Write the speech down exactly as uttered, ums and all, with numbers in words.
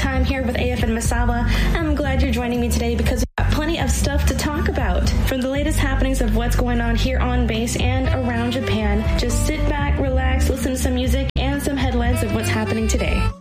time here with A F N Misawa. I'm glad you're joining me today because we've got plenty of stuff to talk about. From the latest happenings of what's going on here on base and around Japan, just sit back, relax, listen to some music and some headlines of what's happening today.